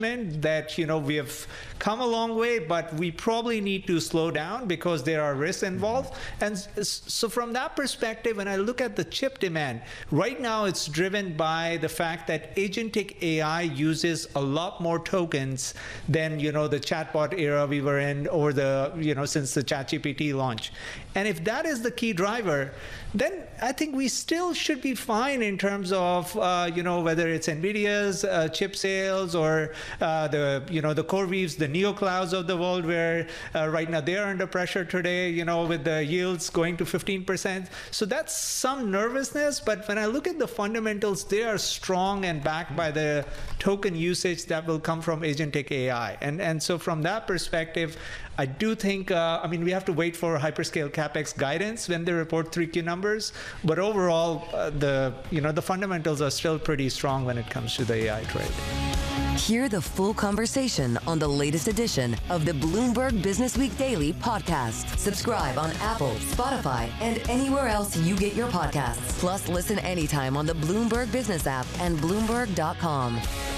that, we have come a long way, but we probably need to slow down because there are risks involved. And so from that perspective, when I look at the chip demand, right now it's driven by the fact that agentic AI uses a lot more tokens than, the chatbot era we were in, or since the ChatGPT launch. And if that is the key driver, then I think we still should be fine in terms of, whether it's NVIDIA's chip sales or the CoreWeaves, the NeoClouds of the world, where right now they're under pressure today, with the yields going to 15%. So that's some nervousness. But when I look at the fundamentals, they are strong and backed by the token usage that will come from agentic AI. And so from that perspective, I do think, we have to wait for hyperscale CapEx guidance when they report 3Q numbers. But overall, the fundamentals are still pretty strong when it comes to the AI trade. Hear the full conversation on the latest edition of the Bloomberg Business Week Daily podcast. Subscribe on Apple, Spotify, and anywhere else you get your podcasts. Plus, listen anytime on the Bloomberg Business app and Bloomberg.com.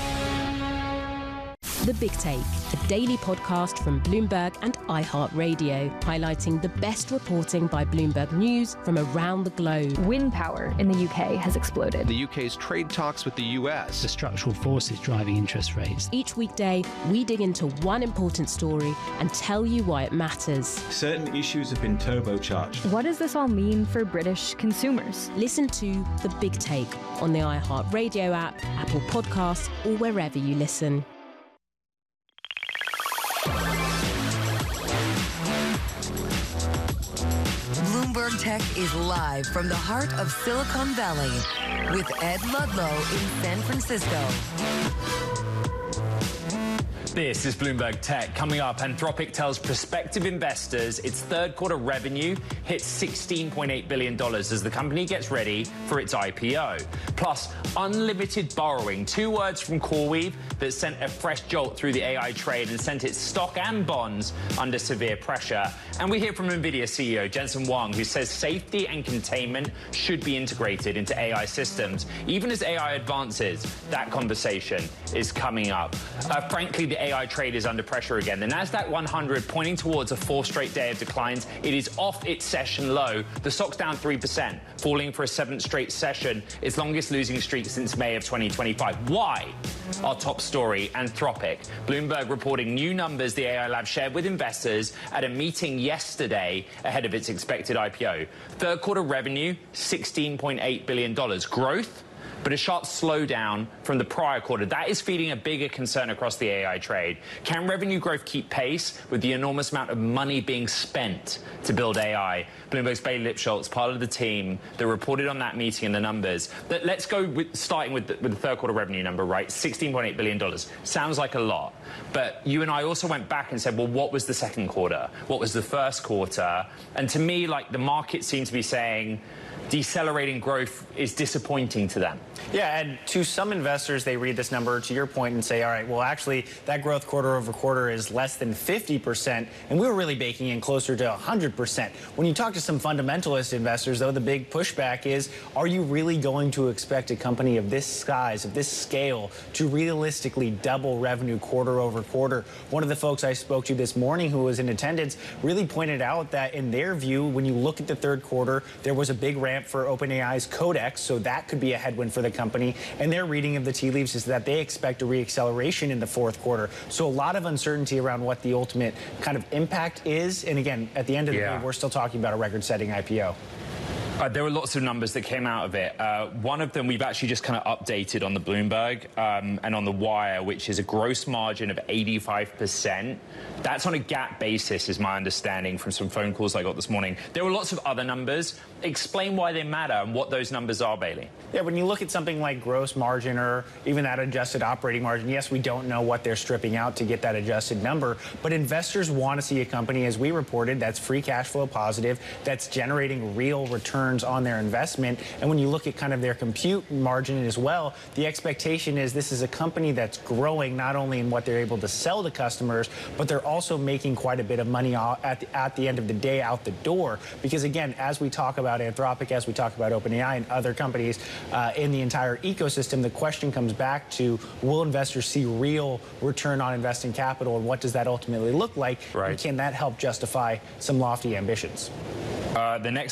The Big Take, a daily podcast from Bloomberg and iHeartRadio, highlighting the best reporting by Bloomberg News from around the globe. Wind power in the UK has exploded. The UK's trade talks with the US. The structural forces driving interest rates. Each weekday, we dig into one important story and tell you why it matters. Certain issues have been turbocharged. What does this all mean for British consumers? Listen to The Big Take on the iHeartRadio app, Apple Podcasts, or wherever you listen. Bloomberg Tech is live from the heart of Silicon Valley with Ed Ludlow in San Francisco. This is Bloomberg Tech. Coming up, Anthropic tells prospective investors its third quarter revenue hits $16.8 billion as the company gets ready for its IPO. Plus, unlimited borrowing, two words from CoreWeave that sent a fresh jolt through the AI trade and sent its stock and bonds under severe pressure. And we hear from NVIDIA CEO Jensen Huang, who says safety and containment should be integrated into AI systems. Even as AI advances, that conversation is coming up. Frankly, the AI trade is under pressure again. The Nasdaq 100 pointing towards a fourth straight day of declines. It is off its session low. The stock's down 3%, falling for a seventh straight session, its longest losing streak since May of 2025. Why? Our top story, Anthropic. Bloomberg reporting new numbers the AI lab shared with investors at a meeting yesterday ahead of its expected IPO. Third quarter revenue, $16.8 billion. Growth, but a sharp slowdown from the prior quarter. That is feeding a bigger concern across the AI trade. Can revenue growth keep pace with the enormous amount of money being spent to build AI? Bloomberg's Bailey Lipschultz, part of the team that reported on that meeting and the numbers. Let's go starting with the third quarter revenue number, right? $16.8 billion. Sounds like a lot. But you and I also went back and said, well, what was the second quarter? What was the first quarter? And to me, the market seemed to be saying, decelerating growth is disappointing to them. Yeah, and to some investors, they read this number, to your point, and say, all right, well, actually, that growth quarter over quarter is less than 50%, and we were really baking in closer to 100%. When you talk to some fundamentalist investors, though, the big pushback is, are you really going to expect a company of this size, of this scale, to realistically double revenue quarter over quarter? One of the folks I spoke to this morning who was in attendance really pointed out that in their view, when you look at the third quarter, there was a big ramp for OpenAI's Codex, so that could be a headwind for the company. And their reading of the tea leaves is that they expect a reacceleration in the fourth quarter. So a lot of uncertainty around what the ultimate kind of impact is. And again, at the end of the day, we're still talking about a record-setting IPO. There were lots of numbers that came out of it. One of them we've actually just kind of updated on the Bloomberg and on the Wire, which is a gross margin of 85%. That's on a GAAP basis, is my understanding from some phone calls I got this morning. There were lots of other numbers. Explain why they matter and what those numbers are, Bailey. Yeah, when you look at something like gross margin or even that adjusted operating margin, yes, we don't know what they're stripping out to get that adjusted number, but investors want to see a company, as we reported, that's free cash flow positive, that's generating real return returns on their investment. And when you look at kind of their compute margin as well, the expectation is this is a company that's growing not only in what they're able to sell to customers, but they're also making quite a bit of money at the end of the day out the door. Because again, as we talk about Anthropic, as we talk about OpenAI and other companies in the entire ecosystem, the question comes back to, will investors see real return on investing capital, and what does that ultimately look like? Right. And can that help justify some lofty ambitions? The next